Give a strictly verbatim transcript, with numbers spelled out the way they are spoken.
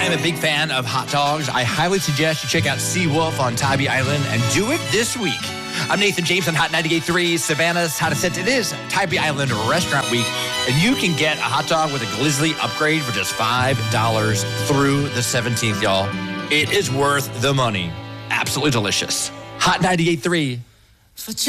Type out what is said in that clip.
am a big fan of hot dogs. I highly suggest you check out Seawolf on Tybee Island and do it this week. I'm Nathan James on Hot ninety-eight point three, Savannah's Hottest Set. It is Tybee Island Restaurant Week, and you can get a hot dog with a Glizzly upgrade for just five dollars through the seventeenth, y'all. It is worth the money. Absolutely delicious. Hot ninety-eight point three.